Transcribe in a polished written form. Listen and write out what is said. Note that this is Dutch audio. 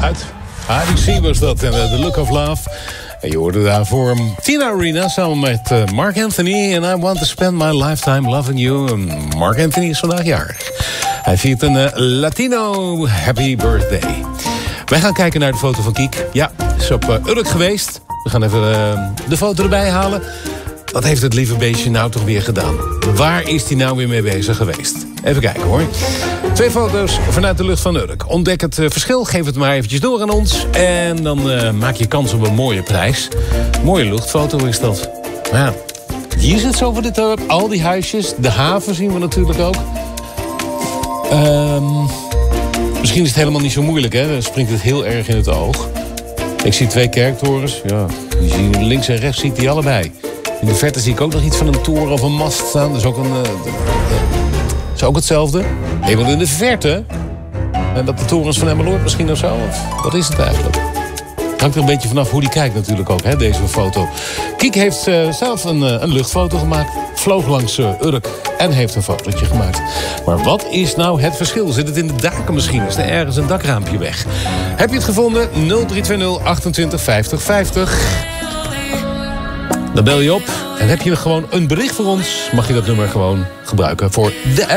Uit ADC was dat en The Look of Love. En je hoorde daarvoor Tina Arena samen met Mark Anthony. En I Want to Spend My Lifetime Loving You. En Mark Anthony is vandaag jarig. Hij viert een Latino happy birthday. Wij gaan kijken naar de foto van Kiek. Ja, is op Urk geweest. We gaan even de foto erbij halen. Wat heeft het lieve beestje nou toch weer gedaan? Waar is hij nou weer mee bezig geweest? Even kijken hoor. 2 foto's vanuit de lucht van Urk. Ontdek het verschil, geef het maar eventjes door aan ons. En dan maak je kans op een mooie prijs. Mooie luchtfoto is dat. Maar ja, hier zit zo voor dit dorp. Al die huisjes, de haven zien we natuurlijk ook. Misschien is het helemaal niet zo moeilijk, hè? Dan springt het heel erg in het oog. Ik zie 2 kerktorens. Ja, die zien links en rechts ziet die allebei. In de verte zie ik ook nog iets van een toren of een mast staan. Dat is ook is ook hetzelfde. Helemaal in de verte. En dat de torens van Emmeloord misschien of zo. Of wat is het eigenlijk? Hangt er een beetje vanaf hoe die kijkt natuurlijk ook, hè, deze foto. Kiek heeft zelf een luchtfoto gemaakt. Vloog langs Urk en heeft een fotootje gemaakt. Maar wat is nou het verschil? Zit het in de daken misschien? Is er ergens een dakraampje weg? Heb je het gevonden? 0320 28 50 50. Dan bel je op en heb je gewoon een bericht voor ons. Mag je dat nummer gewoon gebruiken voor de app.